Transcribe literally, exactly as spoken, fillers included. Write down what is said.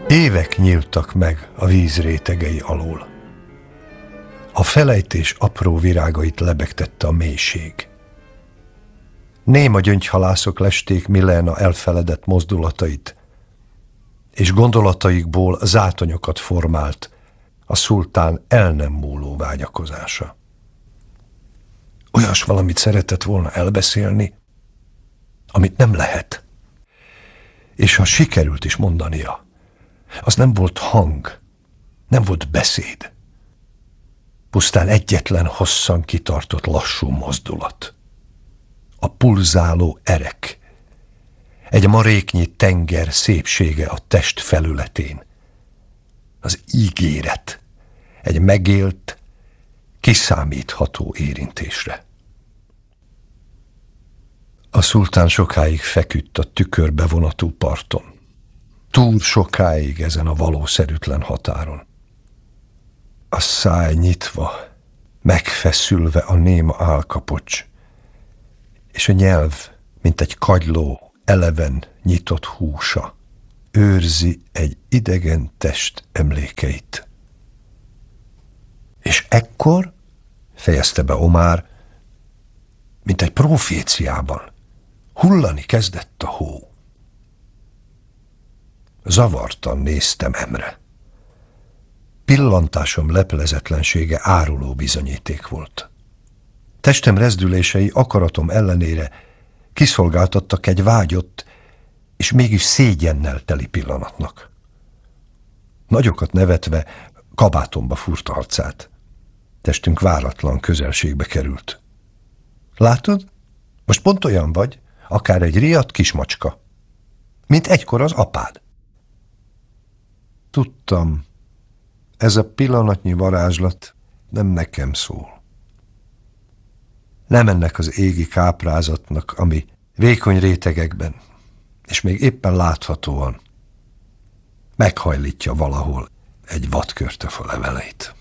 Évek nyíltak meg a víz rétegei alól. A felejtés apró virágait lebegtette a mélység. Néma gyöngyhalászok lesték Milena elfeledett mozdulatait, és gondolataikból zátonyokat formált a szultán el nem múló vágyakozása. Olyas valamit szeretett volna elbeszélni, amit nem lehet. És ha sikerült is mondania, az nem volt hang, nem volt beszéd. Pusztán egyetlen hosszan kitartott lassú mozdulat. A pulzáló erek, egy maréknyi tenger szépsége a test felületén. Az ígéret, egy megélt, kiszámítható érintésre. A szultán sokáig feküdt a tükörbe vonatú parton. Túl sokáig ezen a valószerűtlen határon. A száj nyitva, megfeszülve a néma állkapocs, és a nyelv, mint egy kagyló, eleven nyitott húsa, őrzi egy idegen test emlékeit. És ekkor, fejezte be Omár, mint egy proféciában, hullani kezdett a hó. Zavartan néztem Emre. Pillantásom leplezetlensége áruló bizonyíték volt. Testem rezdülései akaratom ellenére kiszolgáltattak egy vágyott és mégis szégyennel teli pillanatnak. Nagyokat nevetve kabátomba fúrt arcát. Testünk váratlan közelségbe került. Látod? Most pont olyan vagy, akár egy riadt kismacska, mint egykor az apád. Tudtam, ez a pillanatnyi varázslat nem nekem szól. Nem ennek az égi káprázatnak, ami vékony rétegekben, és még éppen láthatóan meghajlítja valahol egy vadkörtöf a leveleit.